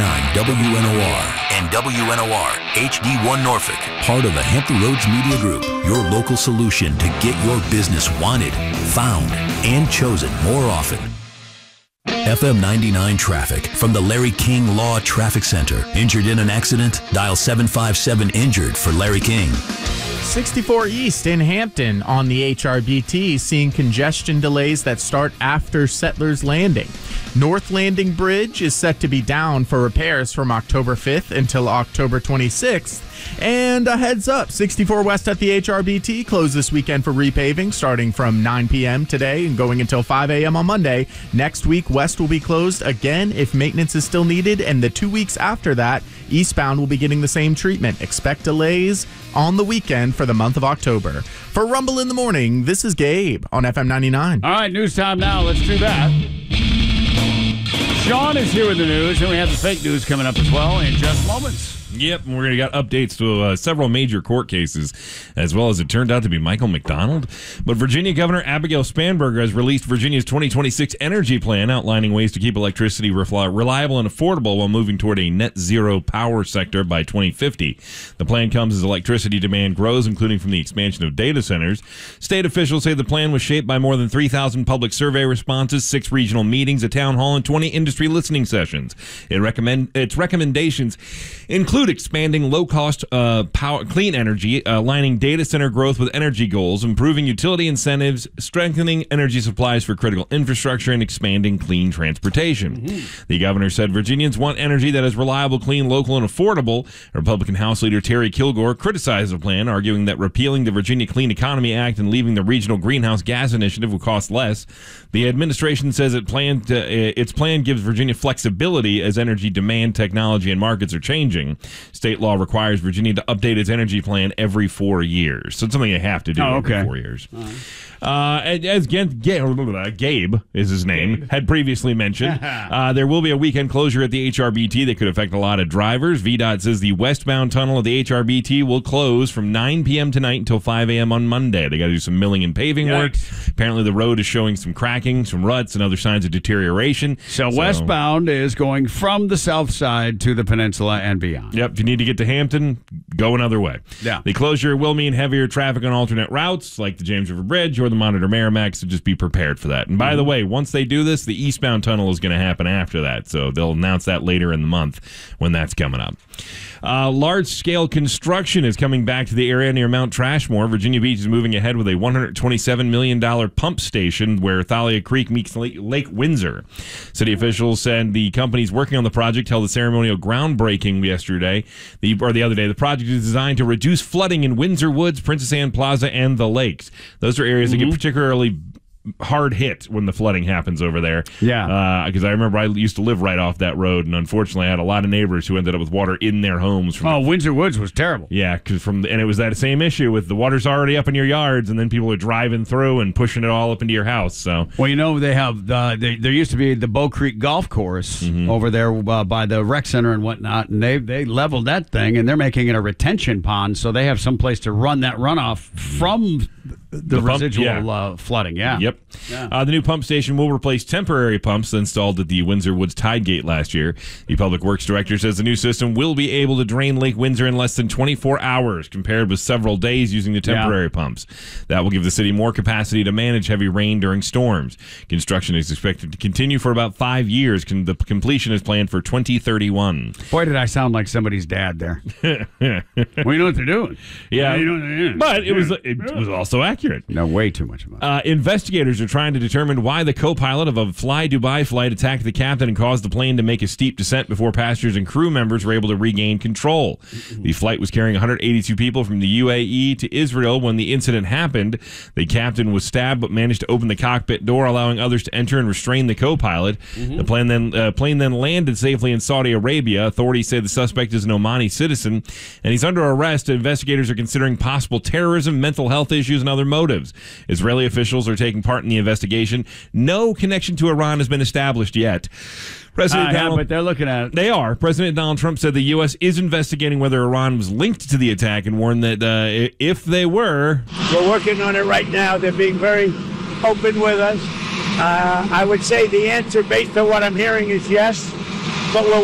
WNOR and WNOR HD1 Norfolk. Part of the Hampton Roads Media Group. Your local solution to get your business wanted, found, and chosen more often. FM 99 traffic from the Larry King Law Traffic Center. Injured in an accident? Dial 757-INJURED for Larry King. 64 East in Hampton on the HRBT, seeing congestion delays that start after Settlers Landing. North Landing Bridge is set to be down for repairs from October 5th until October 26th. And a heads up, 64 West at the HRBT closed this weekend for repaving starting from 9 p.m. today and going until 5 a.m. on Monday. Next week, West will be closed again if maintenance is still needed, and the 2 weeks after that, eastbound will be getting the same treatment. Expect delays on the weekend for the month of October. For Rumble in the Morning, this is Gabe on FM 99. All right, news time now. Let's do that. Sean is here with the news, and we have the fake news coming up as well in just moments. Yep, and we're going to get updates to several major court cases, as well as it turned out to be Michael McDonald. But Virginia Governor Abigail Spanberger has released Virginia's 2026 energy plan, outlining ways to keep electricity reliable and affordable while moving toward a net zero power sector by 2050. The plan comes as electricity demand grows, including from the expansion of data centers. State officials say the plan was shaped by more than 3,000 public survey responses, 6 regional meetings, a town hall, and 20 industry listening sessions. Its recommendations include expanding low-cost clean energy, aligning data center growth with energy goals, improving utility incentives, strengthening energy supplies for critical infrastructure, and expanding clean transportation. Mm-hmm. The governor said Virginians want energy that is reliable, clean, local, and affordable. Republican House Leader Terry Kilgore criticized the plan, arguing that repealing the Virginia Clean Economy Act and leaving the Regional Greenhouse Gas Initiative will cost less. The administration says its plan gives Virginia flexibility as energy demand, technology, and markets are changing. State law requires Virginia to update its energy plan every 4 years. So it's something you have to do every 4 years. As Gabe is his name, had previously mentioned, there will be a weekend closure at the HRBT that could affect a lot of drivers. VDOT says the westbound tunnel of the HRBT will close from 9 p.m. tonight until 5 a.m. on Monday. They got to do some milling and paving work. Apparently the road is showing some cracking, some ruts, and other signs of deterioration. So westbound is going from the south side to the peninsula and beyond. Yep, if you need to get to Hampton, go another way. Yeah. The closure will mean heavier traffic on alternate routes like the James River Bridge or the Monitor Merrimack, so just be prepared for that. And by the way, once they do this, the eastbound tunnel is going to happen after that, so they'll announce that later in the month when that's coming up. Large-scale construction is coming back to the area near Mount Trashmore. Virginia Beach is moving ahead with a $127 million pump station where Thalia Creek meets Lake Windsor. City officials said the companies working on the project held a ceremonial groundbreaking the other day. The project is designed to reduce flooding in Windsor Woods, Princess Anne Plaza, and the lakes. Those are areas that get particularly hard hit when the flooding happens over there. Yeah. Because I remember I used to live right off that road, and unfortunately I had a lot of neighbors who ended up with water in their homes. Windsor Woods was terrible. Yeah, and it was that same issue with the water's already up in your yards, and then people are driving through and pushing it all up into your house. So, well, they have there used to be the Bow Creek Golf Course over there by the rec center and whatnot, and they leveled that thing, and they're making it a retention pond, so they have some place to run that runoff from the residual flooding. Yeah. Yep. Yeah. The new pump station will replace temporary pumps installed at the Windsor Woods Tide Gate last year. The Public Works Director says the new system will be able to drain Lake Windsor in less than 24 hours, compared with several days using the temporary pumps. That will give the city more capacity to manage heavy rain during storms. Construction is expected to continue for about 5 years. The completion is planned for 2031. Boy, did I sound like somebody's dad there. Well, you know what they're doing. Yeah. But it was also accurate. No, way too much about it. Investigators are trying to determine why the co-pilot of a Fly Dubai flight attacked the captain and caused the plane to make a steep descent before passengers and crew members were able to regain control. The flight was carrying 182 people from the UAE to Israel when the incident happened. The captain was stabbed but managed to open the cockpit door, allowing others to enter and restrain the co-pilot. The plane then landed safely in Saudi Arabia. Authorities say the suspect is an Omani citizen, and he's under arrest. Investigators are considering possible terrorism, mental health issues, and other motives. Israeli officials are taking part in the investigation. No connection to Iran has been established yet. But they're looking at it. They are. President Donald Trump said the U.S. is investigating whether Iran was linked to the attack and warned that if they were... We're working on it right now. They're being very open with us. I would say the answer, based on what I'm hearing, is yes, but we're